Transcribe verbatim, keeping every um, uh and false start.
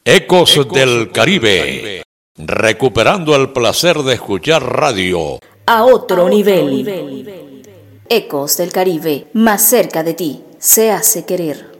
Ecos, Ecos del Caribe. Caribe, recuperando el placer de escuchar radio a otro, a nivel. otro nivel. Ecos del Caribe, más cerca de ti, se hace querer.